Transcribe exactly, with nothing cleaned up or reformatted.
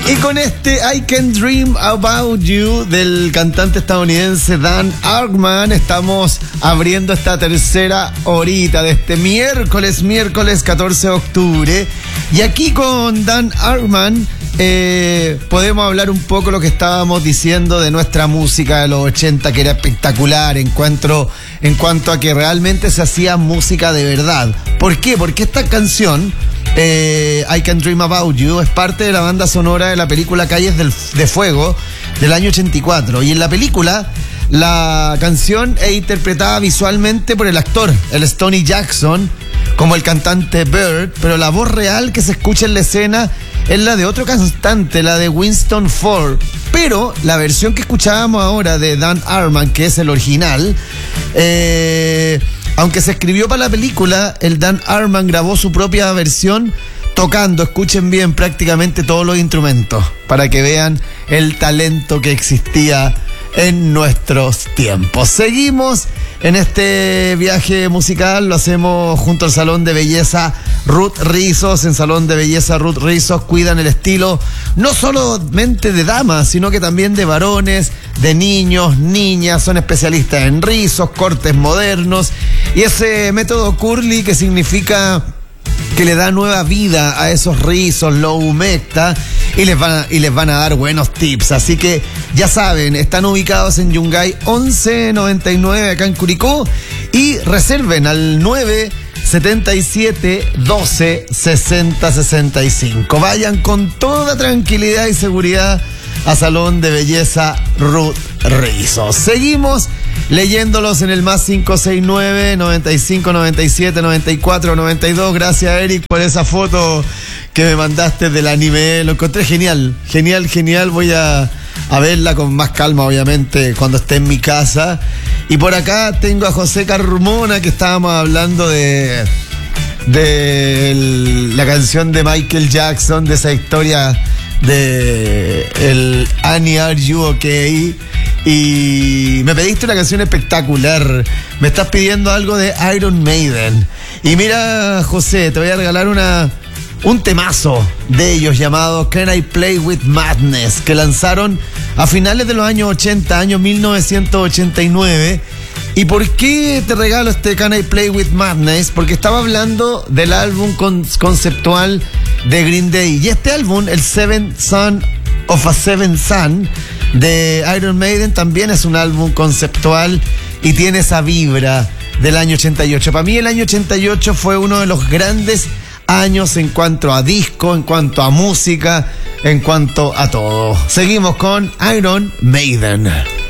Y con este I Can Dream About You del cantante estadounidense Dan Hartman estamos abriendo esta tercera horita de este miércoles, miércoles catorce de octubre. Y aquí con Dan Hartman eh, podemos hablar un poco lo que estábamos diciendo de nuestra música de los ochenta, que era espectacular en cuanto, en cuanto a que realmente se hacía música de verdad. ¿Por qué? Porque esta canción... Eh, I Can Dream About You es parte de la banda sonora de la película Calles del, de Fuego del año ochenta y cuatro, y en la película la canción es interpretada visualmente por el actor, el Stoney Jackson, como el cantante Bird, pero la voz real que se escucha en la escena es la de otro cantante, la de Winston Ford. Pero la versión que escuchábamos ahora de Dan Hartman, que es el original, eh... aunque se escribió para la película, el Dan Hartman grabó su propia versión tocando, escuchen bien, prácticamente todos los instrumentos, para que vean el talento que existía en nuestros tiempos. Seguimos en este viaje musical, lo hacemos junto al Salón de Belleza Ruth Rizos. En Salón de Belleza Ruth Rizos cuidan el estilo no solamente de damas, sino que también de varones, de niños, niñas. Son especialistas en rizos, cortes modernos y ese método curly, que significa que le da nueva vida a esos rizos, lo humecta y les van a, y les van a dar buenos tips. Así que ya saben, están ubicados en Yungay once noventa y nueve acá en Curicó, y reserven al nueve setenta y siete doce sesenta sesenta y cinco. Vayan con toda tranquilidad y seguridad a Salón de Belleza Ruth Rizos. Seguimos leyéndolos en el más cinco seis nueve, noventa y cinco, noventa y siete, noventa y cuatro, noventa y dos. Gracias, Eric, por esa foto que me mandaste del anime. Lo encontré genial, genial, genial. Voy a, a verla con más calma, obviamente, cuando esté en mi casa. Y por acá tengo a José Carmona, que estábamos hablando de, de el, la canción de Michael Jackson, de esa historia de el Annie, Are You Okay? Y me pediste una canción espectacular. Me estás pidiendo algo de Iron Maiden. Y mira, José, te voy a regalar una un temazo de ellos llamado Can I Play With Madness, que lanzaron a finales de los años ochenta, año mil novecientos ochenta y nueve. ¿Y por qué te regalo este Can I Play With Madness? Porque estaba hablando del álbum con, conceptual de Green Day. Y este álbum, el Seventh Son of a Seventh Son de Iron Maiden, también es un álbum conceptual y tiene esa vibra del año ochenta y ocho. Para mí el año ochenta y ocho fue uno de los grandes años en cuanto a disco, en cuanto a música, en cuanto a todo. Seguimos con Iron Maiden.